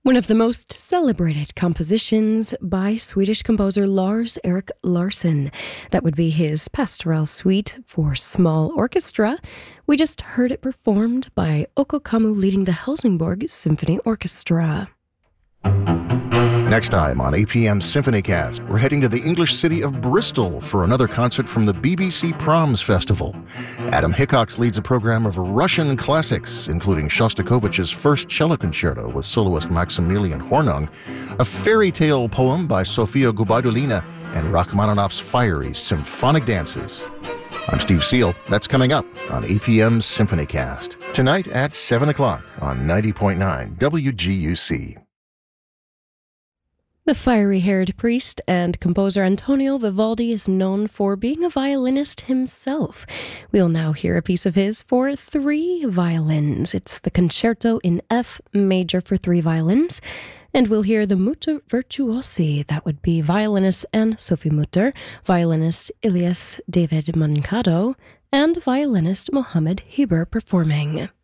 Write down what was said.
One of the most celebrated compositions by Swedish composer Lars-Erik Larsson. That would be his Pastoral Suite for small orchestra. We just heard it performed by Okko Kammu leading the Helsingborg Symphony Orchestra. Next time on APM Symphonycast, we're heading to the English city of Bristol for another concert from the BBC Proms Festival. Adam Hickox leads a program of Russian classics, including Shostakovich's First Cello Concerto with soloist Maximilian Hornung, a fairy tale poem by Sofia Gubadulina, and Rachmaninoff's fiery symphonic dances. I'm Steve Seal. That's coming up on APM Symphonycast. Tonight at 7 o'clock on 90.9 WGUC. The fiery-haired priest and composer Antonio Vivaldi is known for being a violinist himself. We'll now hear a piece of his for 3 violins. It's the Concerto in F major for 3 violins. And we'll hear the Mutter Virtuosi. That would be violinist Anne-Sophie Mutter, violinist Ilias David Mancado, and violinist Mohammed Hiber performing.